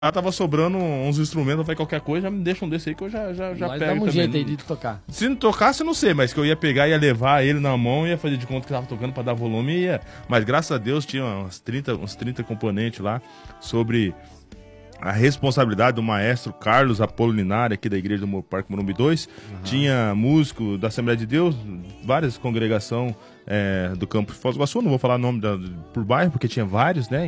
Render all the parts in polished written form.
tava sobrando uns instrumentos, eu falei, qualquer coisa, já me deixa um desse aí que eu já Nós pego damos um também. jeito aí de tocar. Se não tocasse, eu não sei, mas que eu ia pegar, ia levar ele na mão, ia fazer de conta que tava tocando pra dar volume, ia. Mas graças a Deus tinha uns 30 componentes lá sobre a responsabilidade do maestro Carlos Apolinário, aqui da Igreja do Parque Morumbi 2. Tinha músico da Assembleia de Deus, várias congregações do campo de Foz do Iguaçu, não vou falar o nome por bairro, porque tinha vários, né?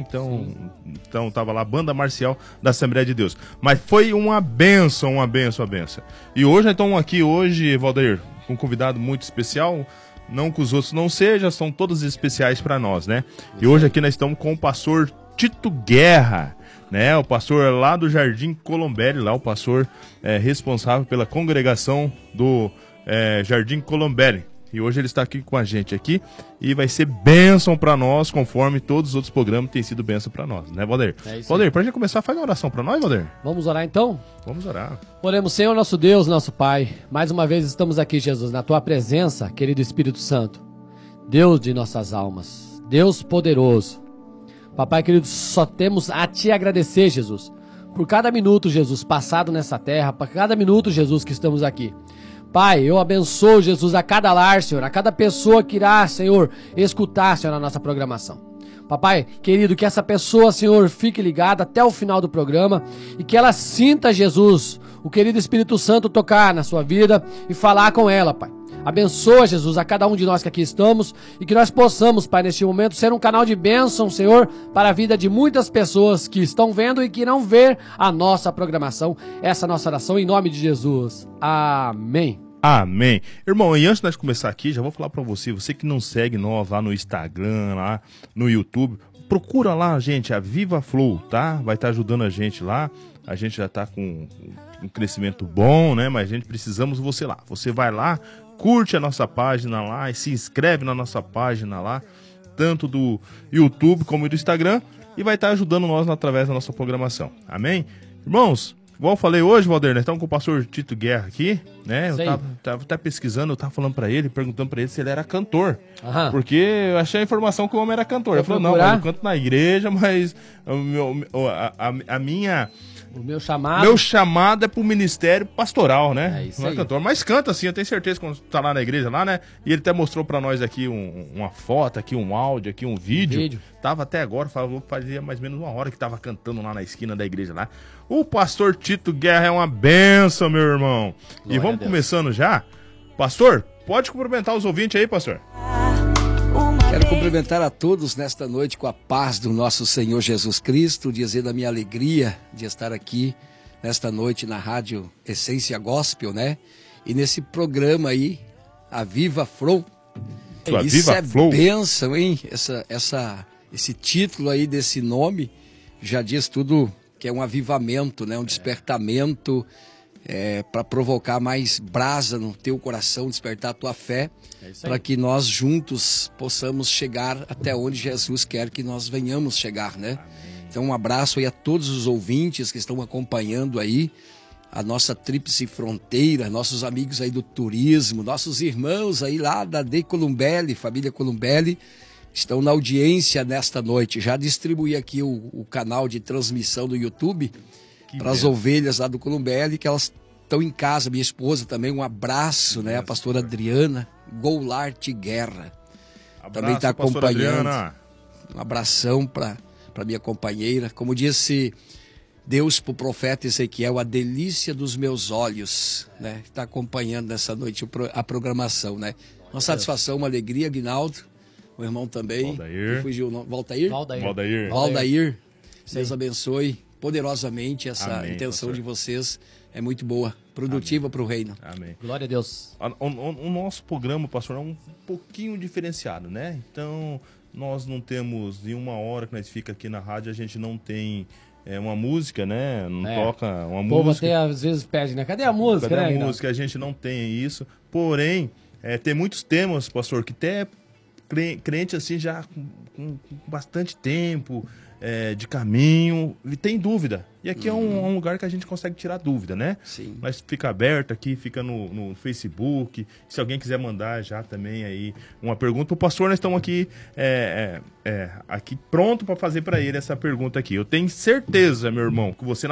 Então tava lá a banda marcial da Assembleia de Deus. Mas foi uma benção, uma benção, uma benção. E hoje nós estamos aqui, Valdeir, com um convidado muito especial. Não que os outros não sejam, são todos especiais para nós, né? E hoje aqui nós estamos com o pastor Tito Guerra, né? O pastor lá do Jardim Colombelli, lá o pastor responsável pela congregação do Jardim Colombelli. E hoje ele está aqui com a gente aqui e vai ser bênção para nós, conforme todos os outros programas têm sido bênção para nós, né, Valdeir? Valdeir, para a gente começar, faz uma oração para nós, Valdeir. Vamos orar então? Vamos orar. Oremos, Senhor, nosso Deus, nosso Pai. Mais uma vez estamos aqui, Jesus, na Tua presença, querido Espírito Santo. Deus de nossas almas, Deus poderoso. Papai querido, só temos a Te agradecer, Jesus, por cada minuto, Jesus, passado nessa terra, por cada minuto, Jesus, que estamos aqui. Pai, eu abençoo, Jesus, a cada lar, Senhor, a cada pessoa que irá, Senhor, escutar, Senhor, a nossa programação. Papai, querido, que essa pessoa, Senhor, fique ligada até o final do programa e que ela sinta, Jesus, o querido Espírito Santo tocar na sua vida e falar com ela, Pai. Abençoa, Jesus, a cada um de nós que aqui estamos e que nós possamos, Pai, neste momento, ser um canal de bênção, Senhor, para a vida de muitas pessoas que estão vendo e que irão ver a nossa programação, essa nossa oração, em nome de Jesus. Amém. Amém. Irmão, e antes de nós começar aqui, já vou falar pra você que não segue nós lá no Instagram, lá no YouTube, procura lá, gente, a Viva Flow, tá? Vai estar ajudando a gente lá. A gente já tá com um crescimento bom, né? Mas a gente precisamos de você lá. Você vai lá, curte a nossa página lá e se inscreve na nossa página lá, tanto do YouTube como do Instagram, e vai estar ajudando nós através da nossa programação. Amém? Irmãos, igual eu falei hoje, Valdeir, nós estamos com o pastor Tito Guerra aqui, né? Eu tava até pesquisando, eu tava falando pra ele, perguntando pra ele se ele era cantor. Porque eu achei a informação que o homem era cantor. Ele falou, não, mas eu canto na igreja, mas o meu chamado é pro ministério pastoral, né? Não é cantor, mas canta sim, eu tenho certeza quando tá lá na igreja, lá, né? E ele até mostrou pra nós aqui uma foto, aqui um áudio, aqui um vídeo. Tava até agora, fazia mais ou menos uma hora que tava cantando lá na esquina da igreja lá. O pastor Tito Guerra é uma benção, meu irmão. Glória, e vamos começando já. Pastor, pode cumprimentar os ouvintes aí, pastor. Quero cumprimentar a todos nesta noite com a paz do nosso Senhor Jesus Cristo, dizer da minha alegria de estar aqui nesta noite na rádio Essência Gospel, né? E nesse programa aí, a Viva Flow. Isso Viva é Flow. Bênção, hein? Esse título aí desse nome já diz tudo que é um avivamento, né? Um despertamento para provocar mais brasa no teu coração, despertar a tua fé, para que nós juntos possamos chegar até onde Jesus quer que nós venhamos chegar, né? Amém. Então um abraço aí a todos os ouvintes que estão acompanhando aí a nossa Tríplice Fronteira, nossos amigos aí do turismo, nossos irmãos aí lá da De Colombelli, família Colombelli, estão na audiência nesta noite. Já distribuí aqui o canal de transmissão do YouTube para as ovelhas lá do Colombelli, que elas estão em casa. Minha esposa também, um abraço, né? A pastora Adriana Goulart Guerra. Também está acompanhando. Um abração para minha companheira. Como disse Deus para o profeta Ezequiel, a delícia dos meus olhos, né? Está acompanhando nessa noite a programação, né? Uma satisfação, uma alegria, Guinaldo. O irmão também. Valdair. Deus abençoe poderosamente essa intenção pastor. De vocês. É muito boa, produtiva para o reino. Amém. Glória a Deus. O nosso programa, pastor, é um pouquinho diferenciado, né? Então, nós não temos nenhuma hora que nós fica aqui na rádio, a gente não tem uma música, né? Não toca uma música. O povo até às vezes pede, né? Cadê a música? Cadê a música? A gente não tem isso. Porém, tem muitos temas, pastor, que até crente assim já com bastante tempo de caminho, e tem dúvida. E aqui é um lugar que a gente consegue tirar dúvida, né? Sim. Mas fica aberto aqui, fica no Facebook. Se alguém quiser mandar já também aí uma pergunta, o pastor, nós estamos aqui, aqui pronto para fazer para ele essa pergunta aqui. Eu tenho certeza, meu irmão, que você